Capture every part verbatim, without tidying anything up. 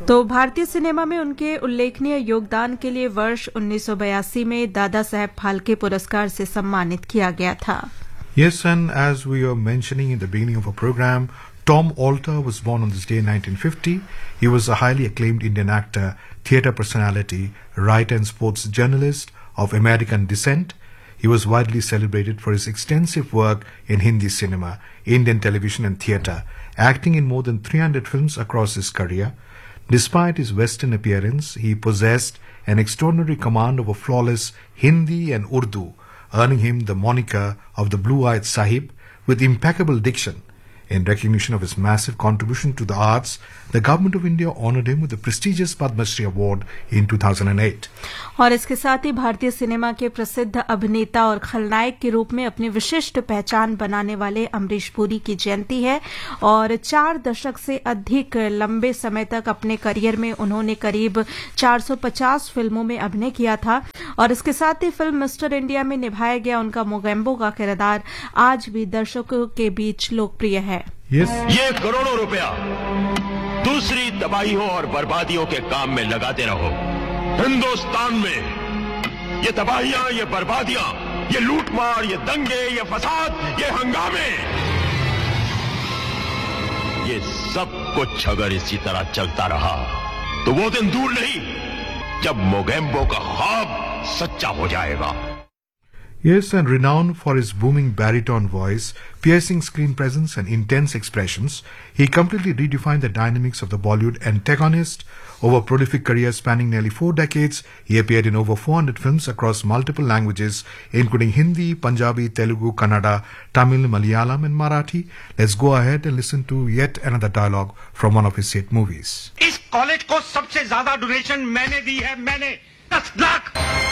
तो भारतीय सिनेमा में उनके उल्लेखनीय योगदान के लिए वर्ष उन्नीस सौ बयासी में दादा साहेब फाल्के पुरस्कार से सम्मानित किया गया था। Yes, and as we were mentioning in the beginning of our program, Tom Alter was born on this day in nineteen fifty. He was a highly acclaimed Indian actor, theatre personality, writer and sports journalist of American descent. He was widely celebrated for his extensive work in Hindi cinema, Indian television and theatre, acting in more than three hundred films across his career. Despite his Western appearance, he possessed an extraordinary command over flawless Hindi and Urdu, earning him the moniker of the Blue-Eyed Sahib with impeccable diction. In recognition of his massive contribution to the arts, the Government of India honoured him with the prestigious Padma Shri Award in two thousand eight. और इसके साथ ही भारतीय cinema के प्रसिद्ध अभिनेता और खलनायक के रूप में अपनी विशिष्ट पहचान बनाने वाले अमरीश पुरी की जयंती है और चार दशक से अधिक लंबे समय तक अपने करियर में उन्होंने करीब चार सौ पचास फिल्मों में अभिनय किया था और इसके साथ ही फिल्म मिस्टर इंडिया में निभाया गया उनका मोगेम्बो का किरदार आज भी दर्शकों के बीच लोकप्रिय है। yes. ये करोड़ों रुपया दूसरी तबाहियों और बर्बादियों के काम में लगाते रहो। हिंदुस्तान में ये तबाहियां, ये बर्बादियां, ये लूटमार, ये दंगे, ये फसाद, ये हंगामे, ये सब कुछ अगर इसी तरह चलता रहा तो वो दिन दूर नहीं जब मोगेम्बो का ख्वाब सच्चा हो जाएगा। Yes, and renowned for his booming baritone voice, piercing screen presence and intense expressions, he completely redefined the dynamics of the Bollywood antagonist. Over a prolific career spanning nearly four decades, he appeared in over four hundred films across multiple languages, including Hindi, Punjabi, Telugu, Kannada, Tamil, Malayalam and Marathi. Let's go ahead and listen to yet another dialogue from one of his hit movies. इस college को सबसे ज्यादा donation मैंने दी है, मैंने दस lakh.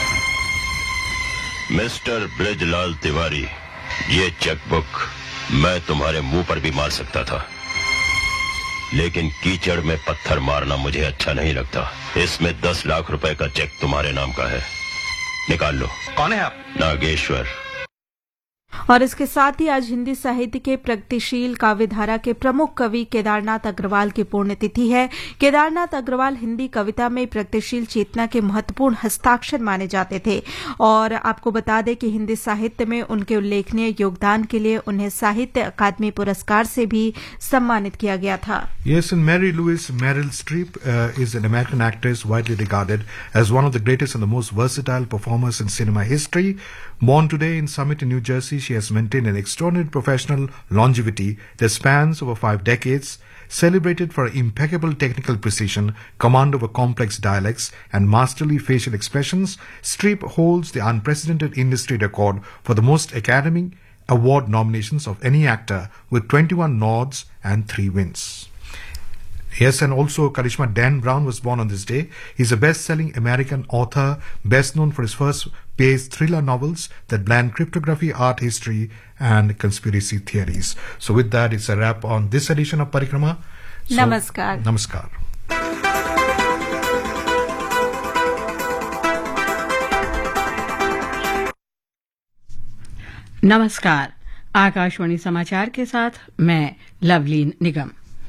Mister Brijlal Tiwari, ये chequebook मैं तुम्हारे मुंह पर भी मार सकता था, लेकिन कीचड़ में पत्थर मारना मुझे अच्छा नहीं लगता। इसमें दस लाख रुपए का चेक तुम्हारे नाम का है, निकाल लो। कौन है आप? नागेश्वर। और इसके साथ ही आज हिंदी साहित्य के प्रगतिशील काव्यधारा के प्रमुख कवि केदारनाथ अग्रवाल की पुण्यतिथि है। केदारनाथ अग्रवाल हिंदी कविता में प्रगतिशील चेतना के महत्वपूर्ण हस्ताक्षर माने जाते थे और आपको बता दें कि हिंदी साहित्य में उनके उल्लेखनीय योगदान के लिए उन्हें साहित्य अकादमी पुरस्कार से भी सम्मानित किया गया था। Yes, and Mary Louise Meryl Streep uh, is an American actress widely regarded as one of the greatest and the most versatile performers in cinema history. Born today in Summit in New Jersey, she has maintained an extraordinary professional longevity that spans over five decades. Celebrated for impeccable technical precision, command over complex dialects, and masterly facial expressions, Streep holds the unprecedented industry record for the most Academy Award nominations of any actor with twenty-one nods and three wins. Yes, and also Karishma Dan Brown was born on this day. He's a best-selling American author, best known for his first-paced thriller novels that blend cryptography, art history, and conspiracy theories. So with that, it's a wrap on this edition of Parikrama. So, Namaskar. Namaskar. नमस्कार। आकाशवाणी समाचार के साथ मैं लवलीन निगम।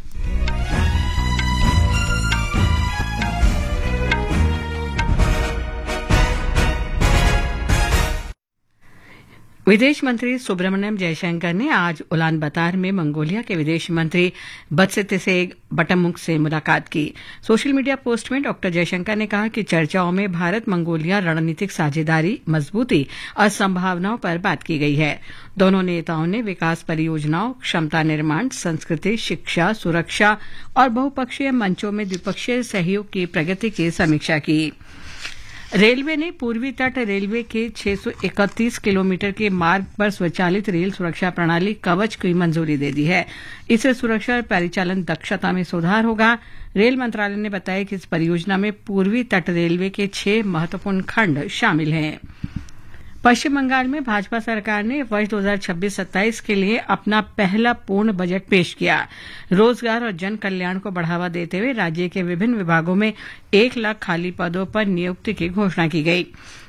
विदेश मंत्री सुब्रमण्यम जयशंकर ने आज Ulan बतार में मंगोलिया के विदेश मंत्री बत्सितिसेग बटमुख से मुलाकात की। सोशल मीडिया पोस्ट में डॉक्टर जयशंकर ने कहा कि चर्चाओं में भारत मंगोलिया रणनीतिक साझेदारी, मजबूती और संभावनाओं पर बात की गई है। दोनों नेताओं ने विकास परियोजनाओं, क्षमता निर्माण, संस्कृति, शिक्षा, सुरक्षा और बहुपक्षीय मंचों में द्विपक्षीय सहयोग की प्रगति की समीक्षा की। रेलवे ने पूर्वी तट रेलवे के छह सौ इकतीस किलोमीटर के मार्ग पर स्वचालित रेल सुरक्षा प्रणाली कवच की मंजूरी दे दी है। इससे सुरक्षा और परिचालन दक्षता में सुधार होगा। रेल मंत्रालय ने बताया कि इस परियोजना में पूर्वी तट रेलवे के छह महत्वपूर्ण खंड शामिल हैं। पश्चिम बंगाल में भाजपा सरकार ने वर्ष दो हज़ार छब्बीस सत्ताईस के लिए अपना पहला पूर्ण बजट पेश किया। रोजगार और जन कल्याण को बढ़ावा देते हुए राज्य के विभिन्न विभागों में एक लाख खाली पदों पर नियुक्ति की घोषणा की गई।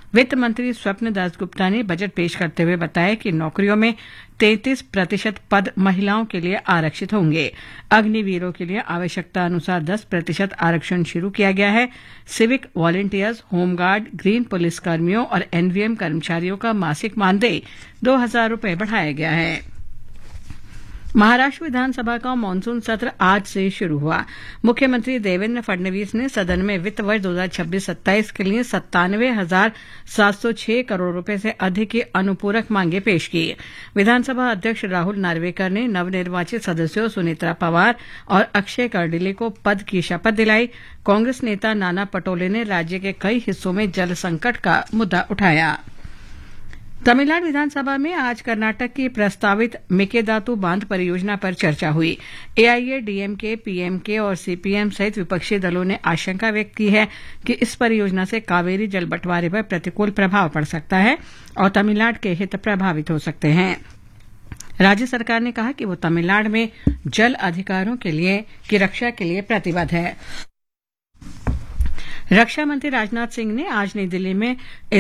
वित्त मंत्री स्वप्न दासगुप्ता ने बजट पेश करते हुए बताया कि नौकरियों में तैंतीस प्रतिशत पद महिलाओं के लिए आरक्षित होंगे। अग्निवीरों के लिए आवश्यकता अनुसार दस प्रतिशत आरक्षण शुरू किया गया है। Civic volunteers, home guard, green police कर्मियों और एनवीएम कर्मचारियों का मासिक मानदेय दो हजार रुपये बढ़ाया गया है। महाराष्ट्र विधानसभा का मानसून सत्र आज से शुरू हुआ। मुख्यमंत्री देवेंद्र फडणवीस ने सदन में वित्त वर्ष दो हजार छब्बीस सत्ताईस के लिए सत्तानवे हजार सात सौ छह करोड़ रुपए से अधिक की अनुपूरक मांगे पेश की। विधानसभा अध्यक्ष राहुल नार्वेकर ने नवनिर्वाचित सदस्यों सुनेत्रा पवार और अक्षय कर्डिले को पद की शपथ दिलाई। कांग्रेस नेता नाना पटोले ने राज्य के कई हिस्सों में जल संकट का मुद्दा उठाया। तमिलनाडु विधानसभा में आज कर्नाटक की प्रस्तावित मेकेदातु बांध परियोजना पर चर्चा हुई। एआईएडीएमके, पीएमके और सीपीएम सहित विपक्षी दलों ने आशंका व्यक्त की है कि इस परियोजना से कावेरी जल बंटवारे पर प्रतिकूल प्रभाव पड़ सकता है और तमिलनाडु के हित प्रभावित हो सकते हैं। राज्य सरकार ने कहा कि वो तमिलनाडु में जल अधिकारों के लिए की रक्षा के लिए प्रतिबद्ध है। रक्षा मंत्री राजनाथ सिंह ने आज नई दिल्ली में